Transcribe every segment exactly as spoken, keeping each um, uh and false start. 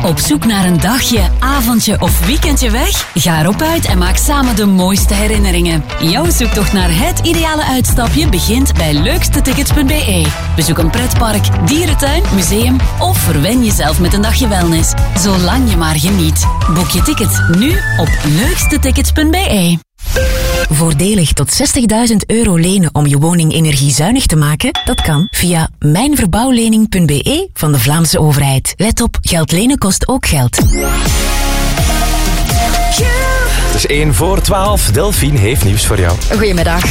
Op zoek naar een dagje, avondje of weekendje weg? Ga erop uit en maak samen de mooiste herinneringen. Jouw zoektocht naar het ideale uitstapje begint bij leukste tickets punt b e. Bezoek een pretpark, dierentuin, museum of verwen jezelf met een dagje wellness. Zolang je maar geniet. Boek je tickets nu op leukste tickets punt b e. Voordelig tot zestigduizend euro lenen om je woning energiezuinig te maken? Dat kan via mijnverbouwlening punt b e van de Vlaamse overheid. Let op, geld lenen kost ook geld. Het is één voor twaalf. Delphine heeft nieuws voor jou. Goedemiddag.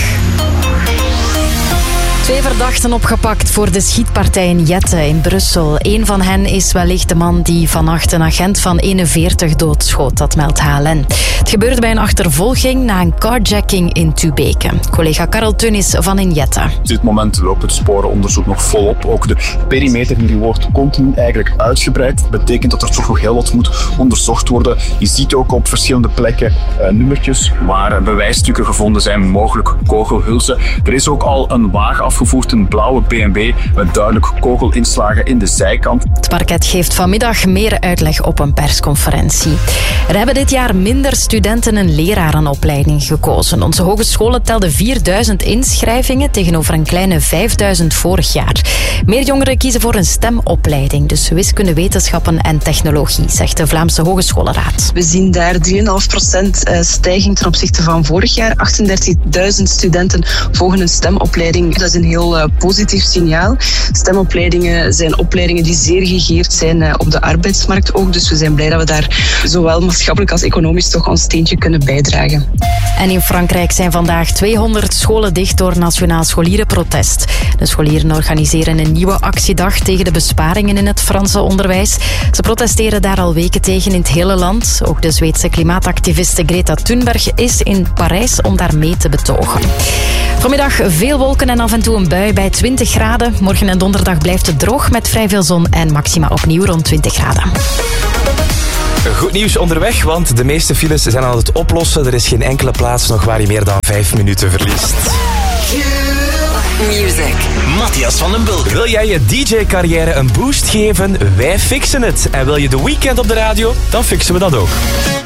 Twee verdachten opgepakt voor de schietpartij in Jette in Brussel. Eén van hen is wellicht de man die vannacht een agent van eenenveertig doodschoot, dat meldt H L N. Het gebeurde bij een achtervolging na een carjacking in Tubeke. Collega Karel Tunis van in Jette. Op dit moment loopt het sporenonderzoek nog volop. Ook de perimeter die wordt continu eigenlijk uitgebreid. Dat betekent dat er toch nog heel wat moet onderzocht worden. Je ziet ook op verschillende plekken uh, nummertjes waar uh, bewijsstukken gevonden zijn, mogelijk kogelhulzen. Er is ook al een wagen afgevoerd, een blauwe B M W met duidelijk kogelinslagen in de zijkant. Het parket geeft vanmiddag meer uitleg op een persconferentie. Er hebben dit jaar minder studenten een lerarenopleiding gekozen. Onze hogescholen telden vierduizend inschrijvingen tegenover een kleine vijfduizend vorig jaar. Meer jongeren kiezen voor een stemopleiding, dus wiskunde, wetenschappen en technologie, zegt de Vlaamse Hogescholenraad. We zien daar drie komma vijf procent stijging ten opzichte van vorig jaar. achtendertigduizend studenten volgen een stemopleiding. Dat is een heel uh, positief signaal. Stemopleidingen zijn opleidingen die zeer gegeerd zijn uh, op de arbeidsmarkt ook. Dus we zijn blij dat we daar zowel maatschappelijk als economisch toch ons steentje kunnen bijdragen. En in Frankrijk zijn vandaag tweehonderd scholen dicht door nationaal scholierenprotest. De scholieren organiseren een nieuwe actiedag tegen de besparingen in het Franse onderwijs. Ze protesteren daar al weken tegen in het hele land. Ook de Zweedse klimaatactiviste Greta Thunberg is in Parijs om daar mee te betogen. Vanmiddag veel wolken en af en toe een bui bij twintig graden. Morgen en donderdag blijft het droog met vrij veel zon en maxima opnieuw rond twintig graden. Goed nieuws onderweg, want de meeste files zijn aan het oplossen. Er is geen enkele plaats nog waar je meer dan vijf minuten verliest. Music. Matthias van den Bulk. Wil jij je D J-carrière een boost geven? Wij fixen het. En wil je The Weeknd op de radio? Dan fixen we dat ook.